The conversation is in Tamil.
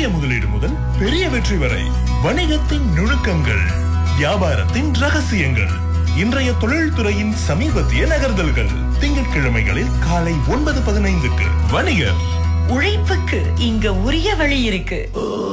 சிறிய முதலீடு முதல் பெரிய வெற்றி வரை வணிகத்தின் நுணுக்கங்கள், வியாபாரத்தின் ரகசியங்கள், இன்றைய தொழில்துறையின் சமீபத்திய நகர்தல்கள். திங்கட்கிழமைகளில் காலை 9:15க்கு வணிகர். உழைப்புக்கு இங்க உரிய வழி இருக்கு.